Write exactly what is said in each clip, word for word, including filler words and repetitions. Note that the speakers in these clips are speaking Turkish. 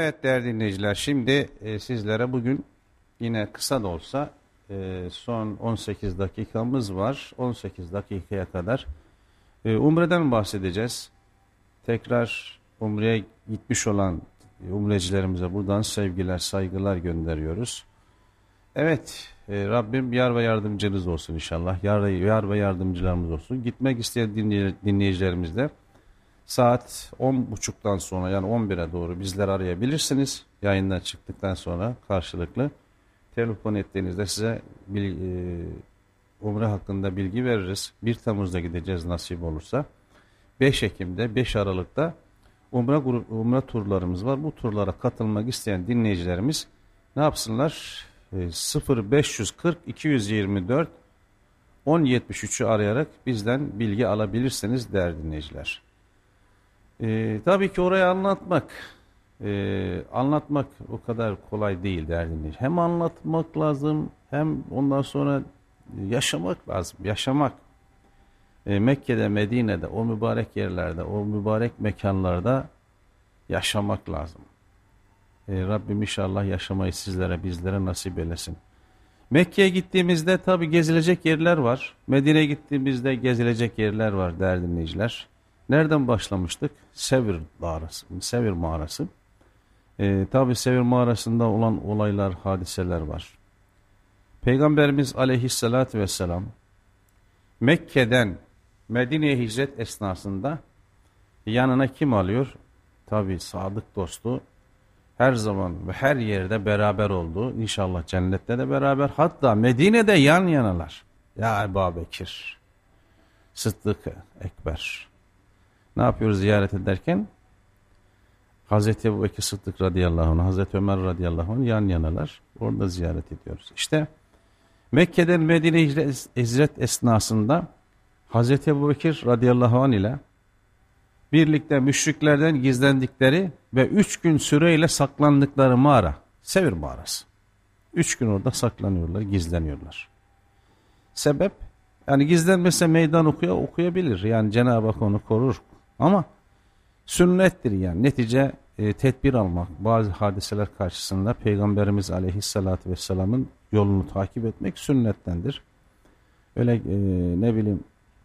Evet değerli dinleyiciler, şimdi e, sizlere bugün yine kısa da olsa e, son on sekiz dakikamız var. on sekiz dakikaya kadar e, Umre'den bahsedeceğiz. Tekrar Umre'ye gitmiş olan umrecilerimize buradan sevgiler, saygılar gönderiyoruz. Evet, e, Rabbim yar ve yardımcınız olsun inşallah. Yar, yar ve yardımcılarımız olsun. Gitmek isteyen dinley- dinleyicilerimiz de saat on buçuktan sonra yani on bire doğru bizleri arayabilirsiniz. Yayından çıktıktan sonra karşılıklı telefon ettiğinizde size bil, e, Umre hakkında bilgi veririz. bir Temmuz'da gideceğiz nasip olursa. beş Ekim'de, beş Aralık'ta Umre, Umre turlarımız var. Bu turlara katılmak isteyen dinleyicilerimiz ne yapsınlar? E, sıfır beş yüz kırk iki yüz yirmi dört on yetmiş üçü arayarak bizden bilgi alabilirsiniz değerli dinleyiciler. Ee, tabii ki orayı anlatmak e, anlatmak o kadar kolay değil değerli dinleyiciler. Hem anlatmak lazım hem ondan sonra yaşamak lazım. Yaşamak. E, Mekke'de, Medine'de, o mübarek yerlerde, o mübarek mekanlarda yaşamak lazım. E, Rabbim inşallah yaşamayı sizlere, bizlere nasip eylesin. Mekke'ye gittiğimizde tabii gezilecek yerler var. Medine'ye gittiğimizde gezilecek yerler var değerli dinleyiciler. Nereden başlamıştık? Sevir mağarası. Sevir mağarası. Ee, tabii Sevir mağarasında olan olaylar, hadiseler var. Peygamberimiz aleyhissalatü vesselam Mekke'den Medine'ye hicret esnasında yanına kim alıyor? Tabii sadık dostu, her zaman ve her yerde beraber oldu. İnşallah cennette de beraber. Hatta Medine'de yan yanalar. Ya Ebu Bekir, Sıddık Ekber. Ne yapıyoruz ziyaret ederken? Hazreti Ebu Bekir Sıddık radıyallahu anh, Hazreti Ömer radıyallahu anh yan yanalar. Orada ziyaret ediyoruz. İşte Mekke'den Medine'ye hicret esnasında Hazreti Ebu Bekir radıyallahu anh ile birlikte müşriklerden gizlendikleri ve üç gün süreyle saklandıkları mağara, Sevir mağarası. Üç gün orada saklanıyorlar, gizleniyorlar. Sebep? Yani gizlenmese meydan okuya okuyabilir. Yani Cenab-ı Hak onu korur. Ama sünnettir yani. Netice e, tedbir almak. Bazı hadiseler karşısında Peygamberimiz aleyhissalatü vesselamın yolunu takip etmek sünnettendir. Öyle e, ne bileyim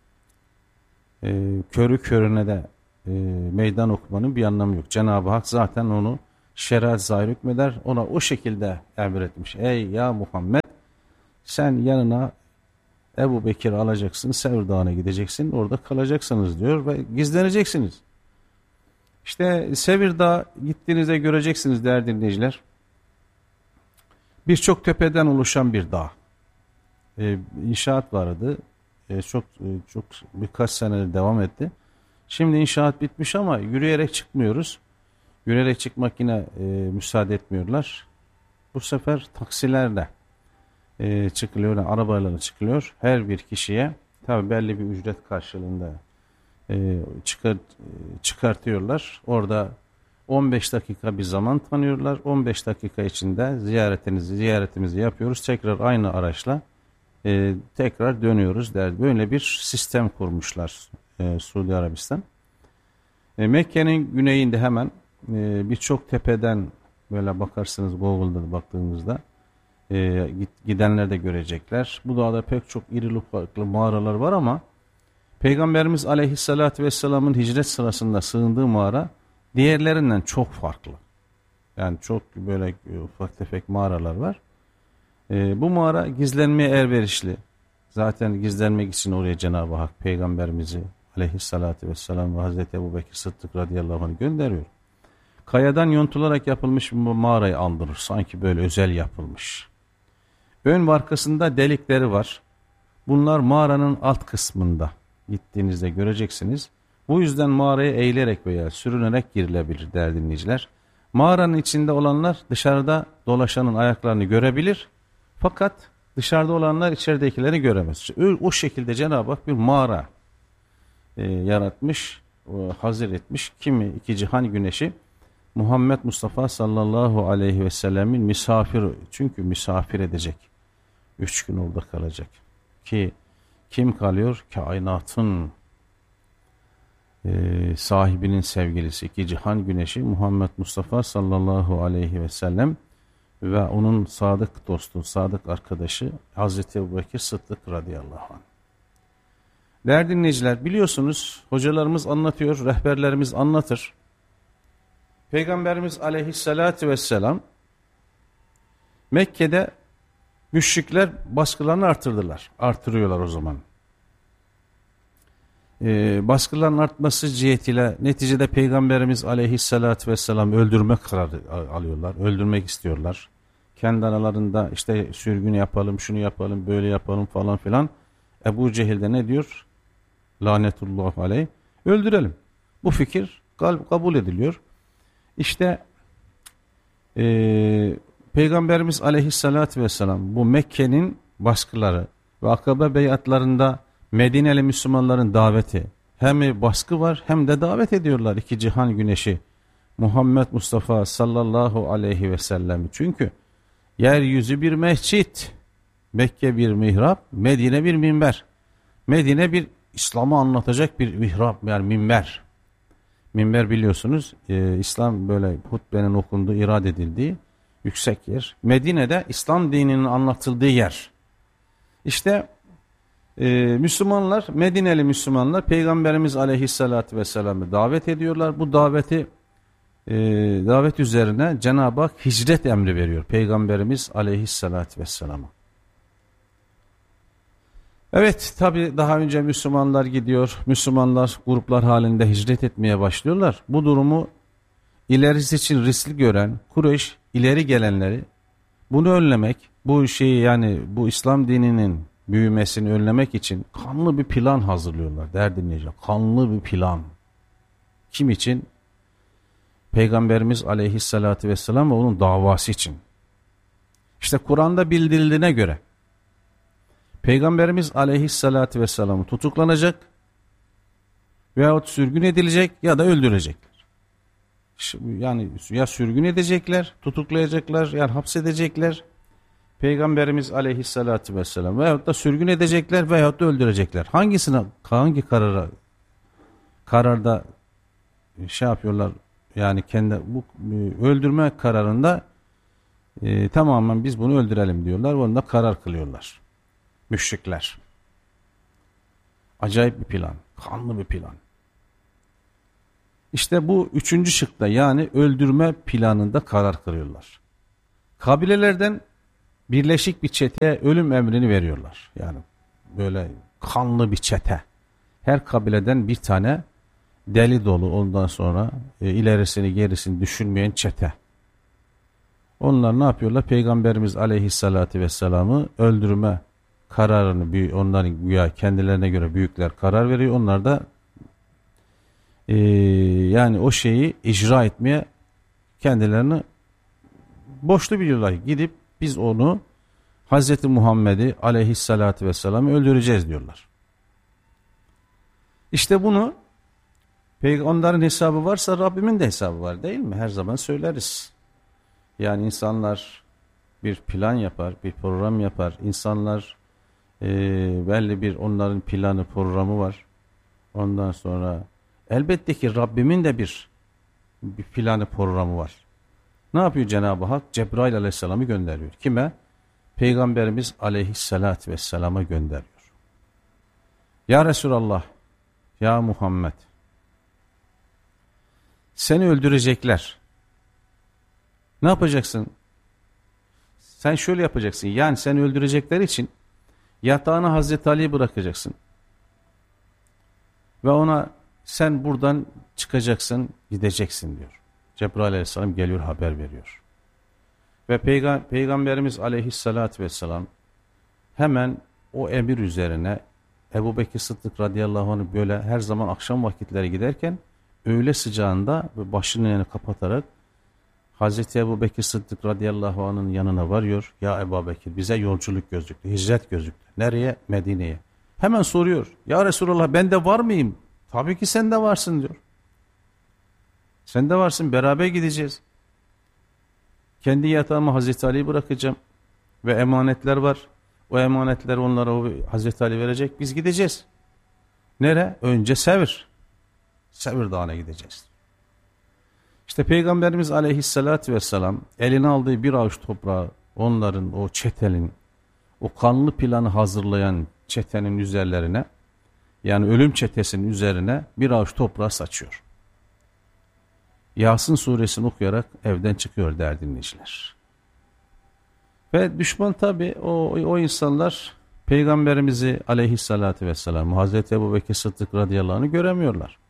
e, körü körüne de e, meydan okumanın bir anlamı yok. Cenab-ı Hak zaten onu şeriat zahir hükmeder. Ona o şekilde emretmiş. Ey ya Muhammed, sen yanına Ebu Bekir alacaksın, Sevr Dağı'na gideceksin, orada kalacaksınız diyor ve gizleneceksiniz. İşte Sevr Dağı gittiğinizde göreceksiniz değerli dinleyiciler. Birçok tepeden oluşan bir dağ. Ee, inşaat vardı. Ee, çok çok birkaç sene devam etti. Şimdi inşaat bitmiş ama yürüyerek çıkmıyoruz. Yürüyerek çıkmak yine e, müsaade etmiyorlar. Bu sefer taksilerle e, çıkılıyor, yani arabayla çıkılıyor. Her bir kişiye tabi belli bir ücret karşılığında e, çıkar, e, çıkartıyorlar. Orada on beş dakika bir zaman tanıyorlar. on beş dakika içinde ziyaretinizi ziyaretimizi yapıyoruz. Tekrar aynı araçla e, tekrar dönüyoruz der. Böyle bir sistem kurmuşlar e, Suudi Arabistan. E, Mekke'nin güneyinde hemen e, birçok tepeden böyle bakarsınız Google'da baktığınızda e, gidenler de görecekler. Bu dağda pek çok irili ufaklı mağaralar var ama Peygamberimiz aleyhissalatü vesselamın hicret sırasında sığındığı mağara diğerlerinden çok farklı. Yani çok böyle ufak tefek mağaralar var. E, bu mağara gizlenmeye elverişli. Zaten gizlenmek için oraya Cenab-ı Hak Peygamberimizi aleyhissalatü vesselam ve Hazreti Ebu Bekir Sıddık radıyallahu anh gönderiyor. Kayadan yontularak yapılmış bu mağarayı andırır. Sanki böyle özel yapılmış. Ön ve arkasında delikleri var. Bunlar mağaranın alt kısmında. Gittiğinizde göreceksiniz. Bu yüzden mağaraya eğilerek veya sürünerek girilebilir değerli dinleyiciler. Mağaranın içinde olanlar dışarıda dolaşanın ayaklarını görebilir. Fakat dışarıda olanlar içeridekileri göremez. O şekilde Cenab-ı Hak bir mağara e, yaratmış, e, hazır etmiş. Kimi iki cihan güneşi Muhammed Mustafa sallallahu aleyhi ve sellemin misafir, çünkü misafir edecek. Üç gün orada kalacak. Ki kim kalıyor? Kainatın e, sahibinin sevgilisi, iki cihan güneşi Muhammed Mustafa sallallahu aleyhi ve sellem ve onun sadık dostu, sadık arkadaşı Hazreti Ebubekir Sıddık radıyallahu anh. Değerli dinleyiciler, biliyorsunuz hocalarımız anlatıyor, rehberlerimiz anlatır. Peygamberimiz aleyhissalatü vesselam Mekke'de müşrikler baskılarını artırdılar. Artırıyorlar o zaman. Ee, baskıların artması cihetiyle neticede Peygamberimiz aleyhissalatü vesselam öldürmek kararı alıyorlar. Öldürmek istiyorlar. Kendi aralarında işte sürgün yapalım, şunu yapalım, böyle yapalım falan filan. Ebu Cehil de ne diyor? Lanetullah aleyh. Öldürelim. Bu fikir kabul ediliyor. İşte e, Peygamberimiz aleyhissalatü vesselam bu Mekke'nin baskıları ve Akabe beyatlarında Medineli Müslümanların daveti, hem baskı var hem de davet ediyorlar iki cihan güneşi Muhammed Mustafa sallallahu aleyhi ve sellem. Çünkü yeryüzü bir mescit, Mekke bir mihrap, Medine bir minber. Medine bir İslam'ı anlatacak bir mihrap, yani minber. Minber biliyorsunuz e, İslam böyle hutbenin okunduğu, irad edildiği yüksek yer. Medine'de İslam dininin anlatıldığı yer. İşte e, Müslümanlar, Medineli Müslümanlar Peygamberimiz aleyhissalatü vesselam'ı davet ediyorlar. Bu daveti e, davet üzerine Cenab-ı Hak hicret emri veriyor Peygamberimiz aleyhissalatü vesselam'a. Evet, tabi daha önce Müslümanlar gidiyor, Müslümanlar gruplar halinde hicret etmeye başlıyorlar. Bu durumu ilerisi için riskli gören Kureyş ileri gelenleri bunu önlemek, bu şeyi yani bu İslam dininin büyümesini önlemek için kanlı bir plan hazırlıyorlar. Değerli dinleyiciler, kanlı bir plan. Kim için? Peygamberimiz aleyhissalatü vesselam ve onun davası için. İşte Kur'an'da bildirildiğine göre Peygamberimiz aleyhissalatü vesselam tutuklanacak veyahut sürgün edilecek ya da öldürecekler. Yani ya sürgün edecekler, tutuklayacaklar, yani hapsedecekler Peygamberimiz aleyhissalatü vesselam veyahut da sürgün edecekler veyahut da öldürecekler. Hangisine, hangi karara kararda şey yapıyorlar, yani kendi bu öldürme kararında e, tamamen biz bunu öldürelim diyorlar. Onda karar kılıyorlar. Müşrikler. Acayip bir plan. Kanlı bir plan. İşte bu üçüncü şıkta, yani öldürme planında karar kılıyorlar. Kabilelerden birleşik bir çeteye ölüm emrini veriyorlar. Yani böyle kanlı bir çete. Her kabileden bir tane deli dolu, ondan sonra e, ilerisini gerisini düşünmeyen çete. Onlar ne yapıyorlar? Peygamberimiz aleyhissalatü vesselam'ı öldürme kararını, onların güya kendilerine göre büyükler karar veriyor. Onlar da e, yani o şeyi icra etmeye kendilerini borçlu biliyorlar. Gidip biz onu, Hazreti Muhammed'i aleyhissalatü vesselam'ı öldüreceğiz diyorlar. İşte bunu onların hesabı varsa Rabbimin de hesabı var, değil mi? Her zaman söyleriz. Yani insanlar bir plan yapar, bir program yapar. İnsanlar e, belli bir onların planı, programı var. Ondan sonra elbette ki Rabbimin de bir, bir planı, programı var. Ne yapıyor Cenab-ı Hak? Cebrail aleyhisselam'ı gönderiyor. Kime? Peygamberimiz aleyhissalatü vesselam'a gönderiyor. Ya Resulallah, ya Muhammed, seni öldürecekler. Ne yapacaksın? Sen şöyle yapacaksın. Yani seni öldürecekler için yatağına Hazreti Ali'yi bırakacaksın. Ve ona sen buradan çıkacaksın, gideceksin diyor. Cebrail aleyhisselam geliyor, haber veriyor. Ve Peyg Peygamberimiz aleyhissalatü vesselam hemen o emir üzerine Ebubekir Sıddık radıyallahu anh böyle her zaman akşam vakitleri giderken öğle sıcağında başını yani kapatarak Hazreti Ebubekir Sıddık radıyallahu anh'ın yanına varıyor. Ya Ebubekir, bize yolculuk gözüktü, hicret gözüktü. Nereye? Medine'ye. Hemen soruyor. Ya Resulallah, ben de var mıyım? Tabii ki sen de varsın diyor. Sen de varsın, beraber gideceğiz. Kendi yatağıma Hazreti Ali'yi bırakacağım. Ve emanetler var. O emanetleri onlara o Hazreti Ali verecek. Biz gideceğiz. Nere? Önce Sevr. Sevir Dağı'na gideceğiz. İşte Peygamberimiz aleyhissalatü vesselam eline aldığı bir avuç toprağı onların o çetenin, o kanlı planı hazırlayan çetenin üzerlerine, yani ölüm çetesinin üzerine bir avuç toprağı saçıyor. Yasin suresini okuyarak evden çıkıyor değerli dinleyiciler. Ve düşman tabi o, o insanlar Peygamberimizi aleyhissalatü vesselam, Hazreti Ebubekir Sıddık radıyallahu anh'ı göremiyorlar.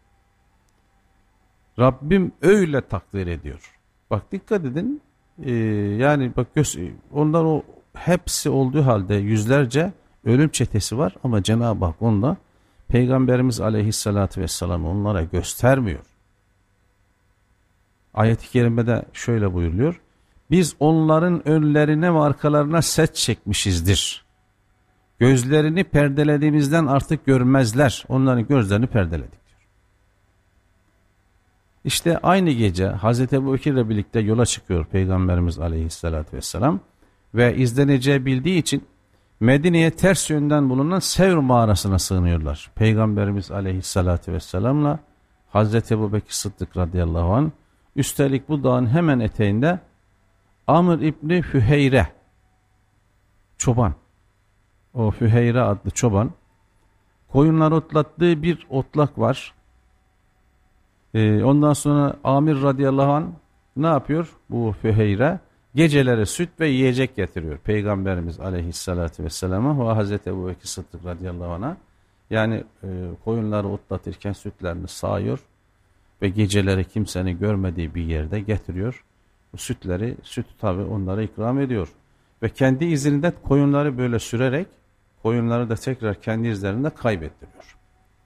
Rabbim öyle takdir ediyor. Bak dikkat edin, ee, yani bak göz, ondan o hepsi olduğu halde yüzlerce ölüm çetesi var ama Cenab-ı Hak onda Peygamberimiz aleyhissalatü vesselam onlara göstermiyor. Ayet-i kerimede şöyle buyuruluyor. Biz onların önlerine ve arkalarına set çekmişizdir. Gözlerini perdelediğimizden artık görmezler. Onların gözlerini perdeledik diyor. İşte aynı gece Hazreti Ebubekir ile birlikte yola çıkıyor Peygamberimiz aleyhissalatü vesselam ve izleneceği bildiği için Medine'ye ters yönden bulunan Sevr mağarasına sığınıyorlar. Peygamberimiz aleyhissalatü vesselamla Hazreti Ebubekir Sıddık radıyallahu anh, üstelik bu dağın hemen eteğinde Amr İbni Füheyre çoban, o Füheyre adlı çoban koyunlar otlattığı bir otlak var. Ee, ondan sonra Amir radıyallahu anh ne yapıyor? Bu Füheyre geceleri süt ve yiyecek getiriyor Peygamberimiz aleyhissalatü vesselama ve Hazreti Ebubekir Sıddık radıyallahu anh'a. Yani e, koyunları otlatırken sütlerini sağıyor ve geceleri kimsenin görmediği bir yerde getiriyor. Bu sütleri, süt tabi onlara ikram ediyor. Ve kendi izinde koyunları böyle sürerek koyunları da tekrar kendi izlerinde kaybettiriyor.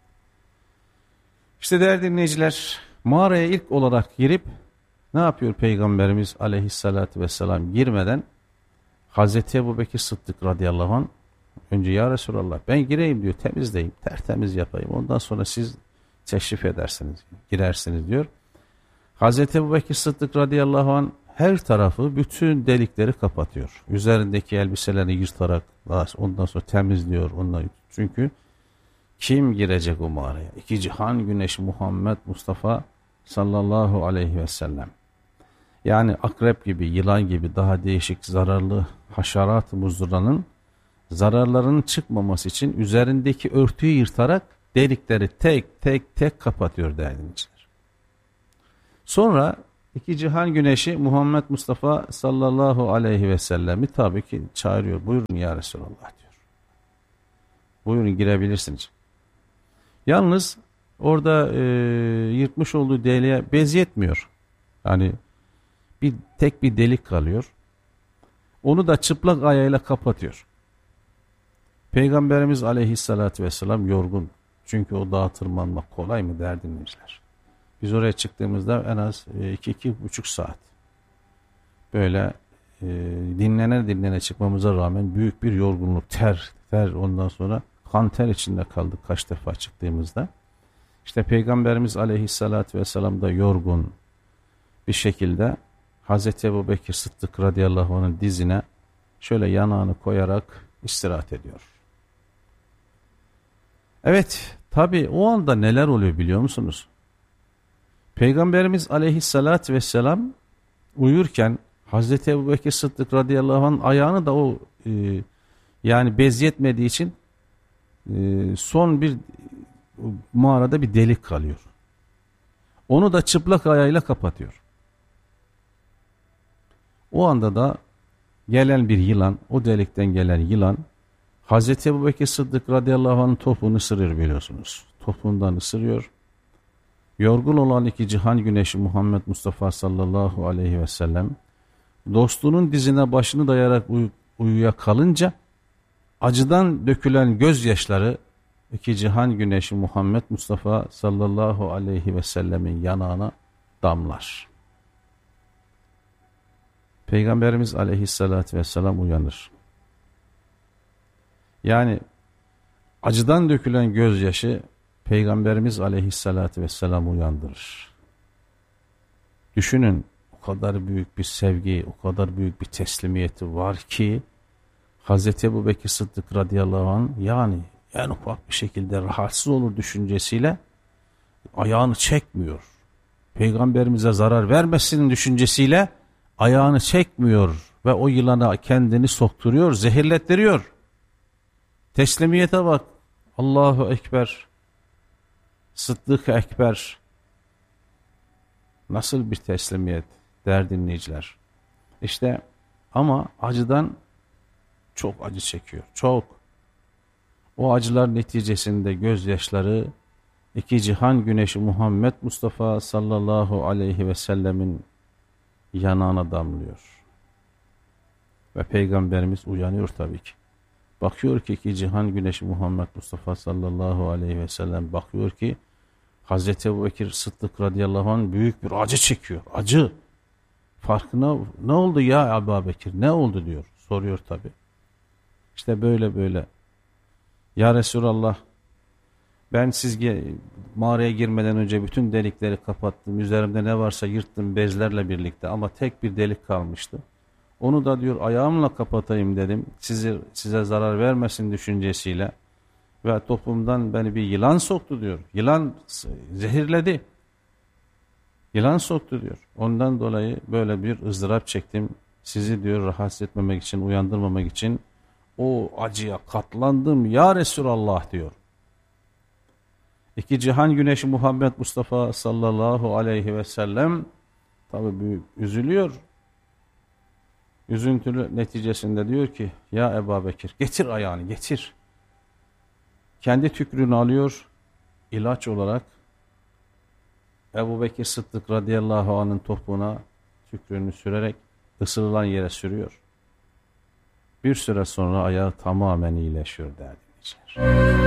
İşte değerli dinleyiciler, mağaraya ilk olarak girip ne yapıyor Peygamberimiz aleyhissalatü vesselam girmeden Hazreti Ebubekir Sıddık radıyallahu anh önce ya Resulallah ben gireyim diyor, temizleyeyim, tertemiz yapayım, ondan sonra siz teşrif edersiniz, girersiniz diyor. Hazreti Ebubekir Sıddık radıyallahu anh her tarafı, bütün delikleri kapatıyor. Üzerindeki elbiselerini yırtarak ondan sonra temizliyor onları. Çünkü kim girecek o mağaraya? İki cihan güneşi Muhammed Mustafa sallallahu aleyhi ve sellem. Yani akrep gibi, yılan gibi daha değişik zararlı haşerat-ı muzduranın zararlarının çıkmaması için üzerindeki örtüyü yırtarak delikleri tek tek tek kapatıyor değerli dinleyiciler. Sonra iki cihan güneşi Muhammed Mustafa sallallahu aleyhi ve sellemi tabii ki çağırıyor. Buyurun ya Resulallah diyor. Buyurun girebilirsiniz. Yalnız orada e, yırtmış olduğu deliğe bez yetmiyor. Yani bir tek bir delik kalıyor. Onu da çıplak ayağıyla kapatıyor. Peygamberimiz aleyhissalatü vesselam yorgun. Çünkü o dağa tırmanmak kolay mı değerli dinleyiciler? Biz oraya çıktığımızda en az iki iki buçuk saat böyle e, dinlene dinlene çıkmamıza rağmen büyük bir yorgunluk, ter, ter ondan sonra kan ter içinde kaldık kaç defa çıktığımızda. İşte Peygamberimiz aleyhissalatü vesselam da yorgun bir şekilde Hazreti Ebubekir Sıddık radıyallahu anh'ın dizine şöyle yanağını koyarak istirahat ediyor. Evet, tabi o anda neler oluyor biliyor musunuz? Peygamberimiz aleyhissalatü vesselam uyurken Hazreti Ebubekir Sıddık radıyallahu anh ayağını da o e, yani bez yetmediği için e, son bir mağarada bir delik kalıyor. Onu da çıplak ayağıyla kapatıyor. O anda da gelen bir yılan, o delikten gelen yılan Hazreti Ebubekir Sıddık radıyallahu anh'ın topuğunu ısırıyor biliyorsunuz. Topuğundan ısırıyor. Yorgun olan iki cihan güneşi Muhammed Mustafa sallallahu aleyhi ve sellem dostunun dizine başını dayayarak uy uyuya kalınca acıdan dökülen gözyaşları iki cihan güneşi Muhammed Mustafa sallallahu aleyhi ve sellemin yanağına damlar. Peygamberimiz aleyhissalatü vesselam uyanır. Yani acıdan dökülen gözyaşı Peygamberimiz aleyhissalatü vesselam uyandırır. Düşünün, o kadar büyük bir sevgi, o kadar büyük bir teslimiyeti var ki Hazreti Ebubekir Sıddık radıyallahu anh yani en ufak bir şekilde rahatsız olur düşüncesiyle ayağını çekmiyor. Peygamberimize zarar vermesin düşüncesiyle ayağını çekmiyor ve o yılana kendini sokturuyor, zehirlettiriyor. Teslimiyete bak. Allahu Ekber. Sıddık Ekber. Nasıl bir teslimiyet değerli dinleyiciler. İşte ama acıdan çok acı çekiyor. Çok. O acılar neticesinde gözyaşları iki cihan güneşi Muhammed Mustafa sallallahu aleyhi ve sellemin yanağına damlıyor. Ve Peygamberimiz uyanıyor tabii ki. Bakıyor ki iki cihan güneşi Muhammed Mustafa sallallahu aleyhi ve sellem bakıyor ki Hazreti Ebubekir Sıddık radıyallahu anh büyük bir acı çekiyor. Acı. Farkına ne oldu ya Ebubekir? Ne oldu diyor. Soruyor tabii. İşte böyle böyle. Ya Resulallah, ben siz mağaraya girmeden önce bütün delikleri kapattım. Üzerimde ne varsa yırttım bezlerle birlikte ama tek bir delik kalmıştı. Onu da diyor ayağımla kapatayım dedim. Sizi, size zarar vermesin düşüncesiyle. Ve toplumdan beni bir yılan soktu diyor. Yılan zehirledi. Yılan soktu diyor. Ondan dolayı böyle bir ızdırap çektim. Sizi diyor rahatsız etmemek için, uyandırmamak için o acıya katlandım ya Resulallah diyor. İki cihan güneşi Muhammed Mustafa sallallahu aleyhi ve sellem tabi büyük üzülüyor. Üzüntülü neticesinde diyor ki ya Ebubekir getir ayağını getir. Kendi tükrüğünü alıyor ilaç olarak Ebubekir Sıddık radıyallahu anh'ın topuğuna tükrüğünü sürerek ısırılan yere sürüyor. Bir süre sonra ayağı tamamen iyileşiyor değerli dinleyiciler.